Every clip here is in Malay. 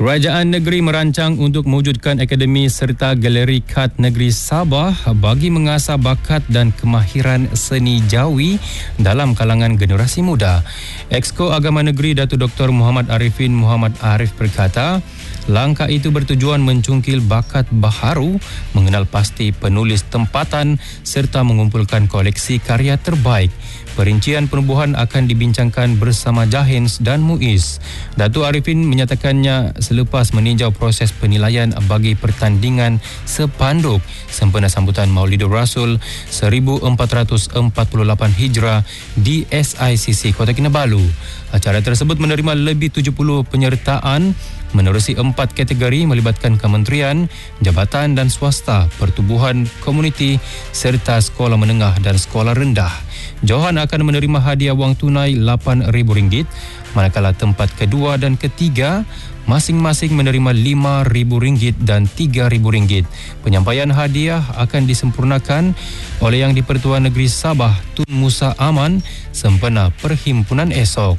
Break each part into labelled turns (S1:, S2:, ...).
S1: Kerajaan negeri merancang untuk mewujudkan akademi serta galeri kad negeri Sabah bagi mengasah bakat dan kemahiran seni jawi dalam kalangan generasi muda. Exco Agama Negeri Datuk Dr. Muhammad Arifin Muhammad Arif berkata, langkah itu bertujuan mencungkil bakat baharu, mengenal pasti penulis tempatan serta mengumpulkan koleksi karya terbaik. Perincian penubuhan akan dibincangkan bersama Jahins dan Muiz. Datuk Arifin menyatakannya selepas meninjau proses penilaian bagi pertandingan sepanduk sempena sambutan Maulidur Rasul 1448 Hijrah di SICC Kota Kinabalu. Acara tersebut menerima lebih 70 penyertaan menerusi 4 kategori melibatkan kementerian, jabatan dan swasta, pertubuhan komuniti serta sekolah menengah dan sekolah rendah. Johan akan menerima hadiah wang tunai RM8,000, manakala tempat kedua dan ketiga masing-masing menerima RM5,000 dan RM3,000. Penyampaian hadiah akan disempurnakan oleh Yang di-Pertuan Negeri Sabah Tun Musa Aman sempena perhimpunan esok.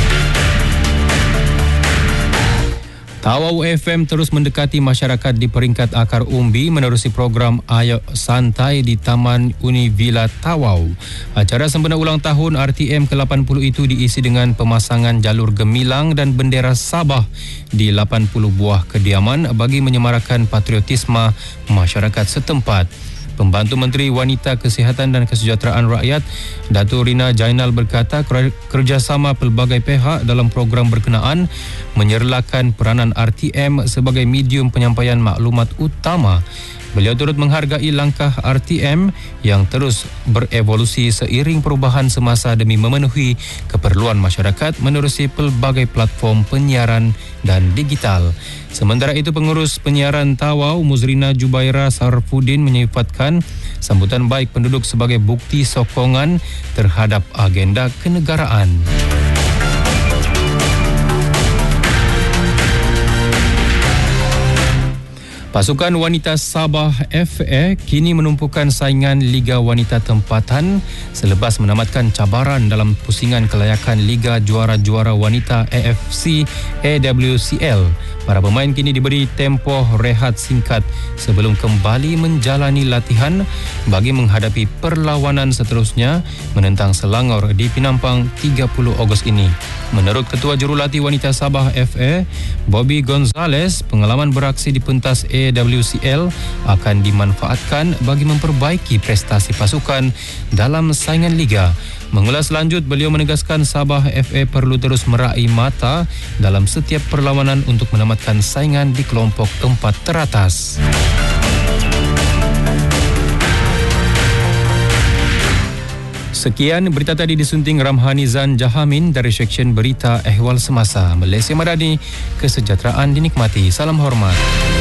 S1: Tawau FM terus mendekati masyarakat di peringkat akar umbi menerusi program Ayo Santai di Taman Univilla Tawau. Acara sempena ulang tahun RTM ke-80 itu diisi dengan pemasangan jalur gemilang dan bendera Sabah di 80 buah kediaman bagi menyemarakan patriotisme masyarakat setempat. Pembantu Menteri Wanita Kesihatan dan Kesejahteraan Rakyat, Datuk Rina Jainal berkata kerjasama pelbagai pihak dalam program berkenaan menyerlakan peranan RTM sebagai medium penyampaian maklumat utama. Beliau turut menghargai langkah RTM yang terus berevolusi seiring perubahan semasa demi memenuhi keperluan masyarakat menerusi pelbagai platform penyiaran dan digital. Sementara itu, pengurus penyiaran Tawau Muzrina Jubaira Sarfuddin menyifatkan sambutan baik penduduk sebagai bukti sokongan terhadap agenda kenegaraan. Pasukan Wanita Sabah FA kini menumpukan saingan Liga Wanita Tempatan selepas menamatkan cabaran dalam pusingan kelayakan Liga Juara-Juara Wanita AFC AWCL. Para pemain kini diberi tempoh rehat singkat sebelum kembali menjalani latihan bagi menghadapi perlawanan seterusnya menentang Selangor di Penampang 30 Ogos ini. Menurut Ketua Jurulatih Wanita Sabah FA, Bobby Gonzales, pengalaman beraksi di pentas AWCL akan dimanfaatkan bagi memperbaiki prestasi pasukan dalam saingan liga. Mengulas lanjut, beliau menegaskan Sabah FA perlu terus meraih mata dalam setiap perlawanan untuk menamatkan saingan di kelompok 4 teratas. Sekian berita tadi disunting Ramhanizan Jahamin dari Seksyen Berita Ehwal Semasa. Malaysia Madani, kesejahteraan dinikmati. Salam hormat.